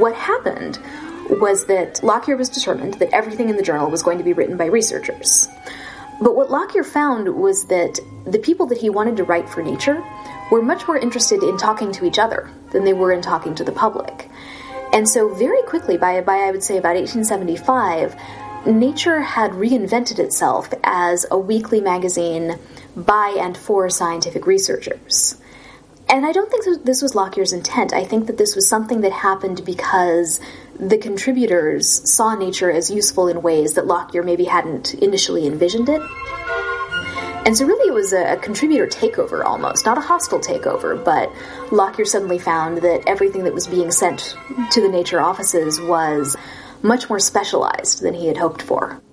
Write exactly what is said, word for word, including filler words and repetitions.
what happened was that Lockyer was determined that everything in the journal was going to be written by researchers. But what Lockyer found was that the people that he wanted to write for Nature were much more interested in talking to each other than they were in talking to the public. And so very quickly, by, by I would say about eighteen seventy-five, Nature had reinvented itself as a weekly magazine by and for scientific researchers. And I don't think that this was Lockyer's intent. I think that this was something that happened because the contributors saw Nature as useful in ways that Lockyer maybe hadn't initially envisioned it. And so really it was a, a contributor takeover almost, not a hostile takeover, but Lockyer suddenly found that everything that was being sent to the Nature offices was much more specialized than he had hoped for.